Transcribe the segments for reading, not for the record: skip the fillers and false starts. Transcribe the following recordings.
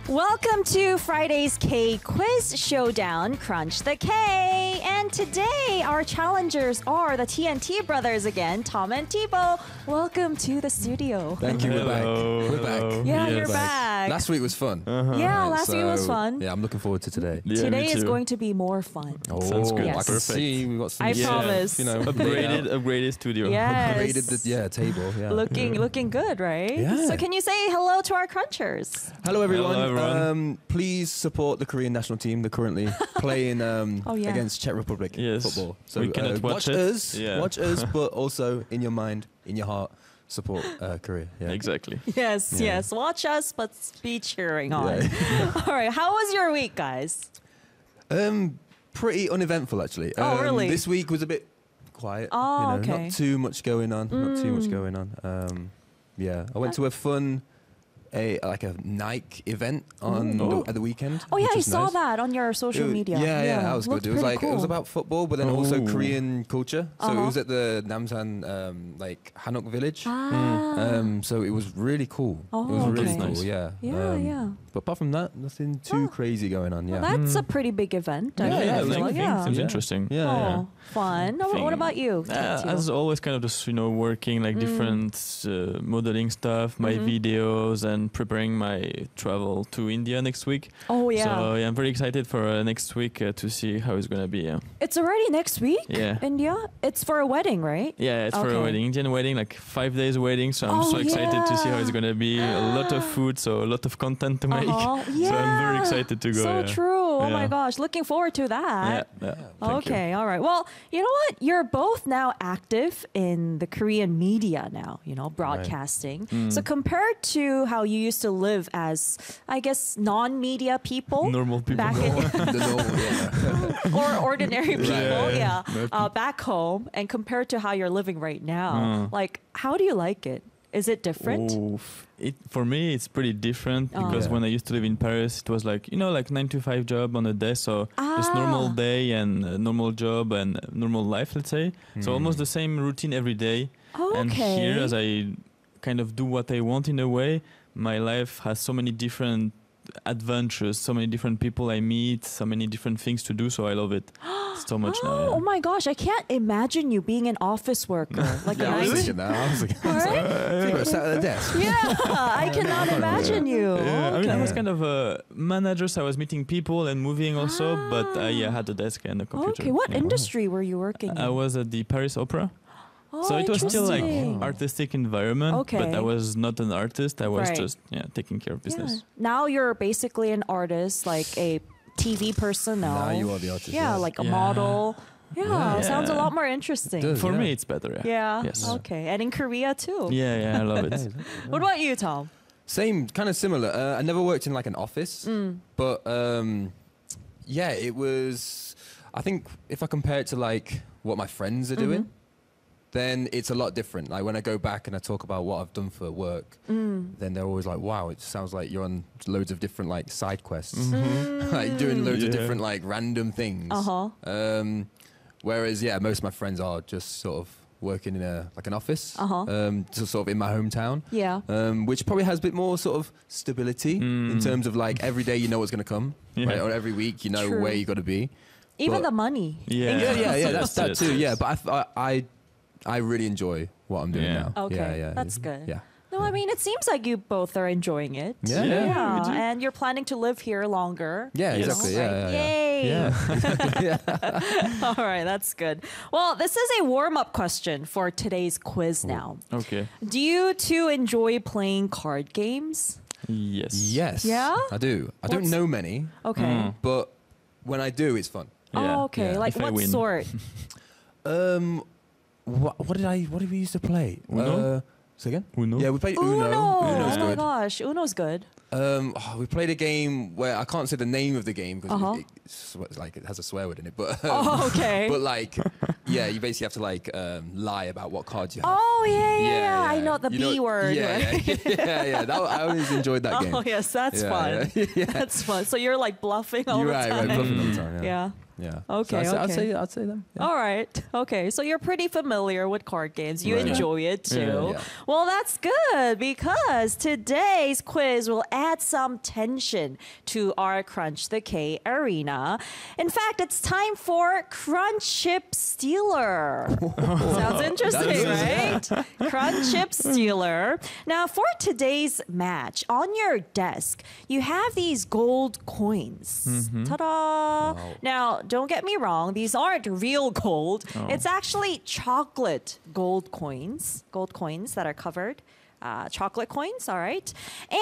Welcome to Friday's K Quiz Showdown, Crunch the K. And today our challengers are the TNT brothers again, Tom and Thibaut. Welcome to the studio. Thank you. We're back. We're back. Yeah, you're back. Last week was fun. Yeah, last week was fun. Yeah, I'm looking forward to today. Yeah, Today me is too. going to be more fun. Oh, Sounds good. Yes. I can Perfect. see we've got some. I stuff, promise. You know, Upgraded studio. Yes. Upgraded the table. Yeah. Looking good, right? Yeah. So can you say hello to our crunchers? Hello everyone. Hello, everyone. Please support the Korean national team. They're currently playing yeah. against Czech Republic Yes. football. So We cannot watch it. us. Yeah. Watch us, but also in your mind, in your heart, support Korea. Yeah. Exactly. Yes, Yeah. yes. Watch us, but be cheering on. Yeah. All right. How was your week, guys? Pretty uneventful actually. Oh, really? This week was a bit quiet. Oh, okay. Not too much going on. Not too much going on. Yeah, I went to a fun, a Nike event on at the weekend. Oh yeah, which I was saw nice. that on your social media. Yeah, that was Looked good. It was pretty like it was cool. about football, but then also Oh. Korean culture. So Uh-huh. it was at the Namsan Hanok village. Ah. So it was really cool. Oh, it was really okay. cool. Nice. Yeah. Yeah, yeah. But apart from that, nothing too crazy going on. Yeah. Well, that's a pretty big event. I Yeah, feel yeah, like. Yeah. Seems Yeah. interesting. yeah. Oh, fun. What Thing. about you? Theo? As always, kind of just working like different modeling stuff, my videos, and preparing my travel to India next week. Oh yeah, So yeah, I'm very excited for next week to see how it's gonna be. it's already next week. Yeah. India. It's for a wedding, right? Yeah, it's for Okay. a wedding, Indian wedding, like 5 days wedding. So I'm Oh, so excited to see how it's yeah. gonna be. A lot of food, so a lot of content to make. Yeah. So I'm very excited to go. So yeah. true. Oh my Yeah. gosh, looking forward to that. Yeah. Thank Okay, all right. Well, you know what? You're both now active in the Korean media now, broadcasting. So compared to how you used to live as, I guess, non-media people Normal people. back in, The normal, yeah. or ordinary people, yeah. back home, and compared to how you're living right now, like, how do you like it? Is it different? For me, it's pretty different because Yeah. when I used to live in Paris, it was like 9 to 5 job on a day, so just normal day and normal job and normal life, let's say. So almost the same routine every day. Oh, And okay. here, as I kind of do what I want in a way, my life has so many different adventures, so many different people I meet, so many different things to do. So I love it so much now. Yeah. Oh my gosh, I can't imagine you being an office worker. Like Yeah, a I was nice. thinking that. I was like, Right? I sat at the desk. Yeah, I cannot imagine you. Yeah, I mean, I was Okay. kind of a manager, so I was meeting people and moving also, but I had a desk and a computer. Okay, what Yeah. industry were you working in? I was at the Paris Opera. Oh, So it was still like interesting. artistic environment, Okay. but I was not an artist. I was Right. just taking care of business. Yeah. Now you're basically an artist, like a TV person now. Now you are the artist. Yeah, like a Yeah. model. Yeah, Yeah. sounds a lot more interesting. Does. For Yeah. me, it's better. Yeah. Yeah. Yes. Okay. And in Korea too. Yeah, I love it. What about you, Tom? Same, kind of similar. I never worked in like an office, but yeah, it was. I think if I compare it to like what my friends are doing, then it's a lot different. Like when I go back and I talk about what I've done for work, then they're always like, "Wow, it sounds like you're on loads of different like side quests, like doing loads of Yeah. different like random things." Uh-huh. Whereas, yeah, most of my friends are just sort of working in an office, just sort of in my hometown. Yeah. Which probably has a bit more sort of stability in terms of like every day you know what's going to come, Yeah. right? Or every week you know True. where you got to be. Even But- the money. Yeah. Yeah, that's that it. too. Yeah, but I really enjoy what I'm doing Yeah. now. Okay, yeah, that's good. Yeah, No, I mean, it seems like you both are enjoying it. Yeah. Yeah, we do. And you're planning to live here longer. yeah, Yes. exactly. Right? Yeah, yeah, Yay. Yeah. All right, that's good. Well, this is a warm-up question for today's quiz now. Okay. Do you two enjoy playing card games? Yes. Yes. Yeah? I do. I don't What's- know many, Okay. but when I do, it's fun. Yeah. Oh, okay. Yeah. Like If I what win. sort? What did we used to play? Uno? Say again? Uno? Yeah, we played Uno. Uno's Oh my good. gosh, Uno's good. We played a game where I can't say the name of the game because Uh-huh. it's like it has a swear word in it. But Oh, okay. but like, yeah, you basically have to like lie about what cards you have. Oh yeah. I know the You B word. Yeah, yeah. I always enjoyed that game. Oh yes, that's Yeah, fun. yeah. That's fun. So you're like bluffing all You're the right, time. right, bluffing all the time. Yeah. Yeah. Okay, So okay. I'd say them. Yeah. All right. Okay. So you're pretty familiar with card games. You Right. enjoy it too. Yeah. Well, that's good because today's quiz will add some tension to our Crunch the K arena. In fact, it's time for Crunch Chip Stealer. Sounds interesting, right? Crunch Chip Stealer. Now, for today's match, on your desk, you have these gold coins. Ta-da! Wow. Now, don't get me wrong, these aren't real gold. Oh. It's actually chocolate gold coins that are covered. Chocolate coins, all right.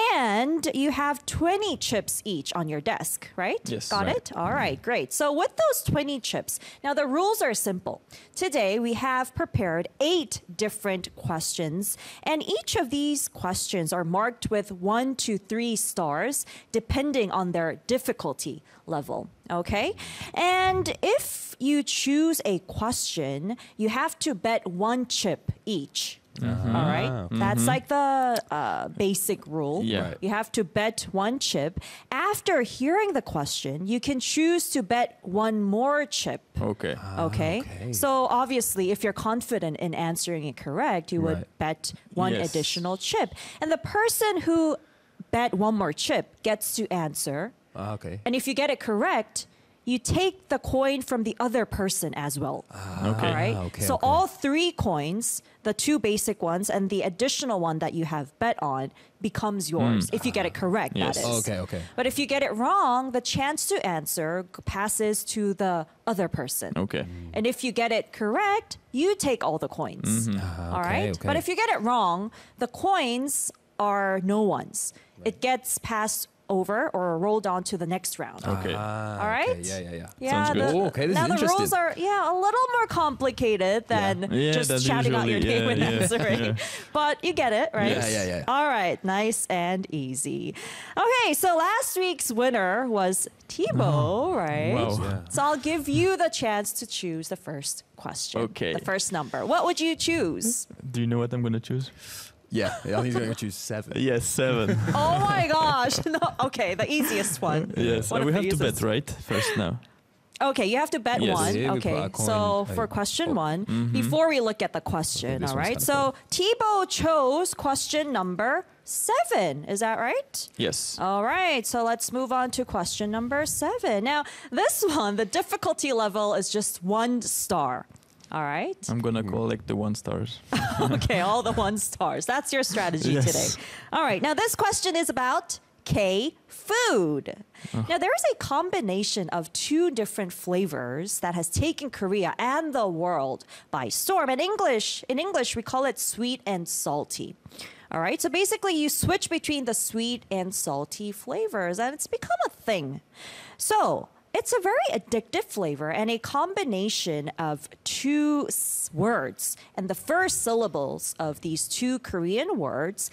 And you have 20 chips each on your desk, right? Yes. Got Right. it? All right, great. So with those 20 chips, now the rules are simple. Today we have prepared 8 different questions, and each of these questions are marked with 1 to 3 stars, depending on their difficulty level. Okay? And if you choose a question, you have to bet 1 chip each. All right. That's like the basic rule. Yeah. Right. You have to bet 1 chip. After hearing the question, you can choose to bet 1 more chip. Okay. Okay. okay. So obviously, if you're confident in answering it correct, you would Right. bet 1 Yes. additional chip. And the person who bet 1 more chip gets to answer. Okay. And if you get it correct, you take the coin from the other person as well. Okay. All right. okay, So okay. all 3 coins, the 2 basic ones and the additional one that you have bet on, becomes yours. If you get it correct, Yes. that is. Okay. Okay. But if you get it wrong, the chance to answer passes to the other person. Okay. And if you get it correct, you take all the coins. All right. okay. But if you get it wrong, the coins are no one's. It gets passed over or rolled on to the next round. Okay. All right. Okay. Yeah. Yeah, Sounds good. Oh, okay, this now is the rules interesting. are a little more complicated than Yeah, just that's shouting out your usually- name and yeah, answering. yeah. But you get it, right? Yeah. All right, nice and easy. Okay, so last week's winner was Thibaut, right? Wow. Yeah. So I'll give you the chance to choose the first question. Okay. The first number. What would you choose? Do you know what I'm gonna choose? Yeah. I think he's going to choose 7. Yes, 7. Oh my gosh. No, okay, the easiest one. Yes. One of We the have to easiest. bet, right? First now. Okay, you have to bet Yes. 1. Yeah, we put Okay, a coin, so like, for question oh. 1, before we look at the question, this all one's right? kinda So Thibaut chose question number 7. Is that right? Yes. All right, so let's move on to question number 7. Now, this one, the difficulty level is just 1 star. All right. I'm gonna collect the 1 stars. Okay, all the 1 stars. That's your strategy Yes. today. All right, now this question is about K food. Now, there is a combination of 2 different flavors that has taken Korea and the world by storm. In English, we call it sweet and salty. All right, so basically you switch between the sweet and salty flavors, and it's become a thing. So it's a very addictive flavor and a combination of 2 words. And the first syllables of these 2 Korean words,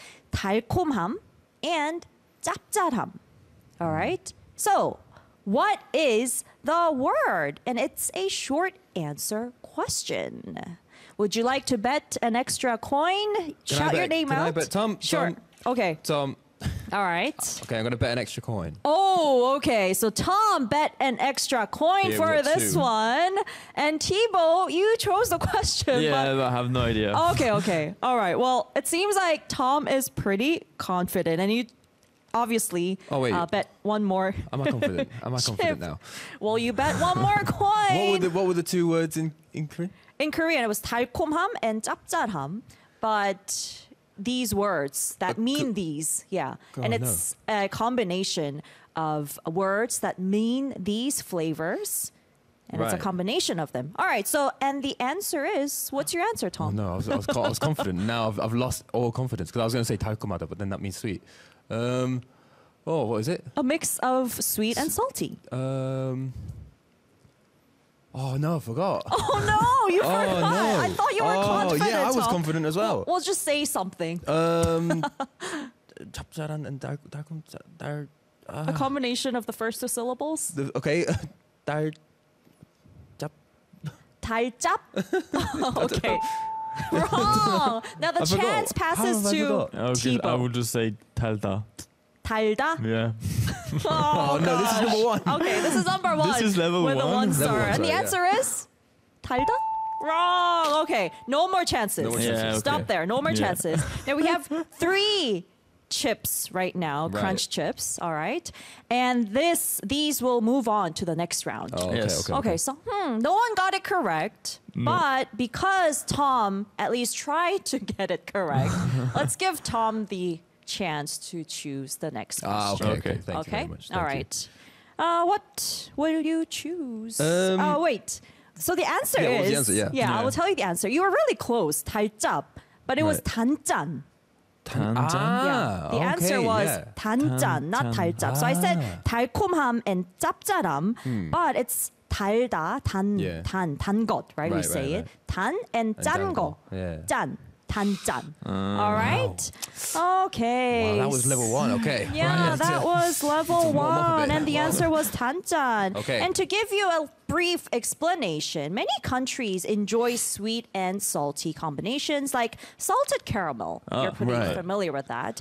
달콤함 and 짭짤함. All right? So, what is the word? And it's a short answer question. Would you like to bet an extra coin? Shout your name Can out. I bet Tom? Sure. Tom, Okay. Tom. All right. Okay, I'm going to bet an extra coin. Oh, okay. So Tom bet an extra coin Yeah, for what this 2? one. And Thibaut, you chose the question. Yeah, I have no idea. But okay. All right. Well, it seems like Tom is pretty confident. And you obviously Oh, wait. bet 1 more. Am I confident? Am I confident now? Well, you bet 1 more coin. What were the 2 words in Korean? In Korean, it was 달콤함 and 짭짤함. But these words that mean these, yeah. God, And it's a combination of words that mean these flavors. And it's a Right. combination of them. All right. So, and the answer is, what's your answer, Oh Tom? no, I was confident. Now I've lost all confidence because I was going to say 달콤하다, but then that means sweet. What is it? A mix of sweet and salty. Oh no, I forgot. Oh no, you forgot. no. I thought you were confident. Oh yeah, I was Tom. confident as well. We'll just say something. 짭짤한 and 달콤 달. A combination of the first 2 syllables. Okay, 달. 달짭? Okay. Wrong. Now the I forgot. chance passes How have I to forgot? Okay, I Thibaut. would just say 달다. 달다? Yeah. Oh, no, this is number one. Okay, this is number one. This is level with a one? 1 star. Level one, And the sorry, answer is 달다? Wrong. Okay, no more chances. No more chances. Yeah, okay. Stop there. No more Yeah. chances. Now we have 3 chips right now, Right. crunch chips, all right? And these will move on to the next round. Oh, okay, Yes. okay. So no one got it correct, but because Tom at least tried to get it correct, let's give Tom the chance to choose the next Ah, question. okay, Okay. okay. Thank you very much. All Thank you. right. What will you choose? Wait. So the answer Yeah, is what was the answer? Yeah. I Yeah. will tell you the answer. You were really close. 달짭, but it was Right. 단짠. 단짠. Yeah. The answer okay, was yeah. 단짠, not 단짠. 달짭. So I said 달콤함 and 짭짤함, but it's 달다, Yeah. 단 것, right? We Right, say right, it. 단 and 짠 거. Yeah. 짠, 단짠. All right? Okay. Wow, that was level 1. Okay. Yeah, Right, that was level to warm up a 1, bit. and the Wow. answer was tanjan. Okay. And to give you a brief explanation, many countries enjoy sweet and salty combinations like salted caramel. You're pretty right. familiar with that.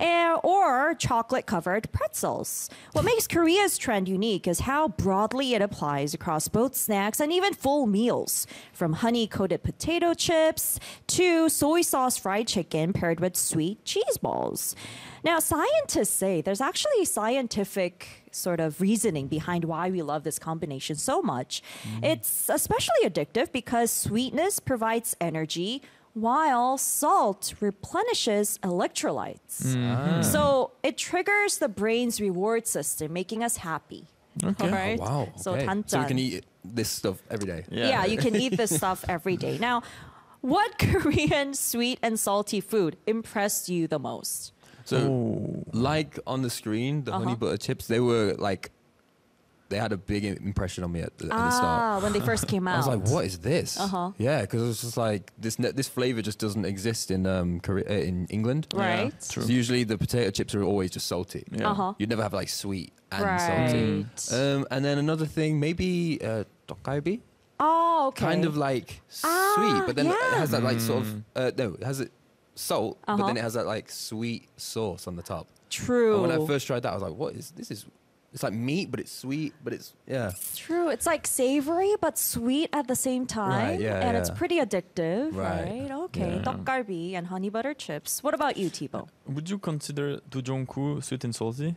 Or chocolate-covered pretzels. What makes Korea's trend unique is how broadly it applies across both snacks and even full meals, from honey-coated potato chips to soy sauce fried chicken paired with sweet cheese balls. Now, scientists say there's actually scientific sort of reasoning behind why we love this combination so much. It's especially addictive because sweetness provides energy while salt replenishes electrolytes. So it triggers the brain's reward system, making us happy. Okay. All right? Oh, wow. So okay. 단짠. So we can eat this stuff every day. Yeah, you can eat this stuff every day. Now, what Korean sweet and salty food impressed you the most? So, like on the screen, the honey butter chips, they were like, they had a big impression on me at the start. When they first came out. I was like, "What is this?" Uh-huh. Yeah, because it was just like this flavor just doesn't exist in Korea, in England. Right. Yeah, true. So usually the potato chips are always just salty. Yeah. Uh-huh. You'd never have like sweet and Right. salty. And then another thing, maybe tteokgalbi, Oh, okay. kind of like sweet, but then it yeah. has that like sort of no, it has it salt, but Uh-huh. then it has that like sweet sauce on the top. True. And when I first tried that, I was like, "What is this? It's like meat, but it's sweet, but it's yeah." True. It's like savory but sweet at the same time. Right, yeah, and it's yeah. pretty addictive, Right. right? Okay. Yeah. Tteokgalbi and honey butter chips. What about you, Thibaut? Would you consider dujongku sweet and salty?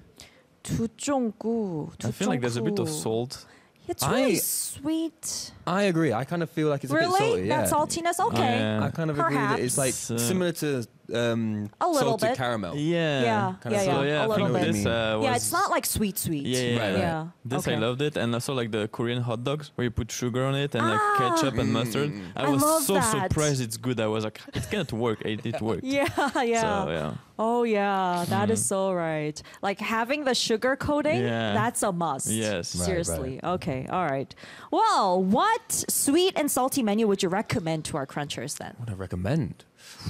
두쫑구. I feel like there's a bit of salt. It's really I- sweet. I agree. I kind of feel like it's a bit Really? salty. Yeah. That saltiness? Okay. Yeah. I kind of agree that it's like Perhaps. similar to A little salted bit. caramel. Yeah. Yeah, Kinda yeah, So yeah. yeah, a I little think bit. this was. Yeah, it's not like sweet, sweet. Yeah, yeah, Right, right. Yeah. This okay. I loved it, and also like the Korean hot dogs where you put sugar on it and like ketchup and mustard. I I was love so that. surprised it's good. I was like, it cannot work. It worked. Yeah, yeah. So yeah. Oh yeah, that is so right. Like having the sugar coating, Yeah. that's a must. Yes. Right, Seriously. Okay. All right. Well, what sweet and salty menu would you recommend to our crunchers then? What I recommend?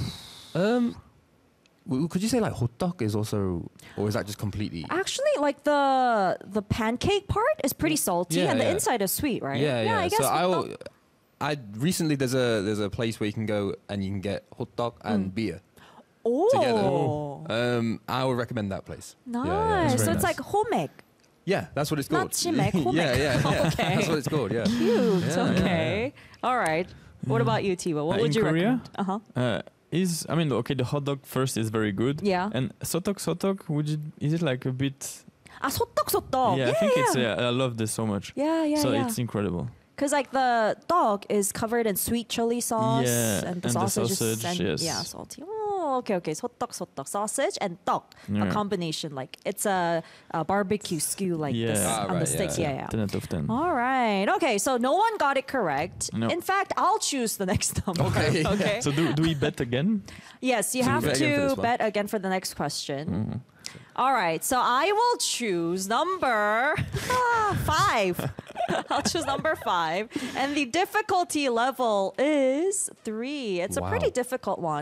Could you say like hot dog is also, or is that just completely? Actually, like the pancake part is pretty salty Yeah, and the yeah. inside is sweet, right? Yeah. I guess. So hot dog- I recently there's a place where you can go and you can get hot dog and beer. oh, I would recommend that place. nice. Yeah, So very it's like homek. Yeah, that's what it's called. Not chimek, homek. yeah. Okay. That's what it's called. Yeah. Cute. Yeah, okay. All right. What about you, Tiwa? What In would you Korea? recommend? The hot dog first is very good. Yeah. And sotok, is it like a bit? 소떡소떡. Yeah, I think it's. I love this so much. Yeah. So it's incredible. Because like the dog is covered in sweet chili sauce, Yeah, and the and the sausage, sausage, yes. yeah, salty. Oh, okay. 소떡 sausage and 떡, a Yeah. combination. Like it's a barbecue skew like this Yeah. on the right, stick. yeah. 10 out of 10. All right. Okay. So no one got it correct. No. In fact, I'll choose the next number. Okay. Okay. So do we bet again? Yes, you So we have bet again for to this one? bet again for the next question. All right, so I will choose number 5. I'll choose number 5. And the difficulty level is 3. It's a Wow. pretty difficult one.